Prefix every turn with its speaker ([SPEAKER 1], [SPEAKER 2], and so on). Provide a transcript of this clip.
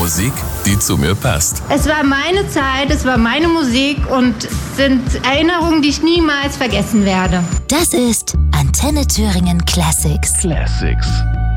[SPEAKER 1] Musik, die zu mir passt.
[SPEAKER 2] Es war meine Zeit, es war meine Musik und sind Erinnerungen, die ich niemals vergessen werde.
[SPEAKER 3] Das ist Antenne Thüringen Classics.